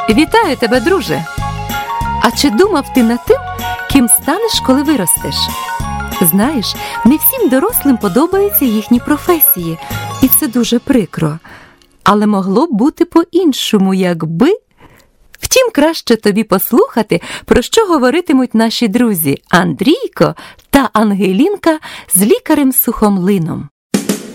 Вітаю тебе, друже! А чи думав ти над тим, ким станеш, коли виростеш? Знаєш, не всім дорослим подобаються їхні професії, і це дуже прикро. Але могло б бути по-іншому, якби... Втім, краще тобі послухати, про що говоритимуть наші друзі Андрійко та Ангелінка з лікарем Сухомлином.